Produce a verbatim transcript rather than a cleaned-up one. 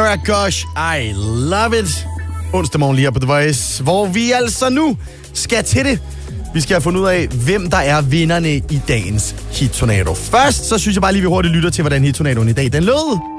Sarah Gosh, I love it. Onsdag morgen lige her på The Voice, hvor vi altså nu skal til det. Vi skal have fundet ud af, hvem der er vinderne i dagens hit-tornado. Først, så synes jeg bare lige, vi hurtigt lytter til, hvordan hit-tornadoen i dag den lød.